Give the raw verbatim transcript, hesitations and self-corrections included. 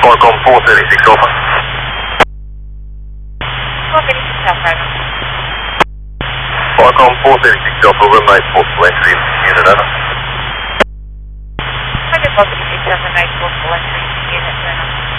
Qualcomm four thirty-six Alpha. four thirty-six Alpha. Qualcomm four thirty-six Alpha, runway full entry, unit over. four thirty-six Alpha, night full entry, unit over.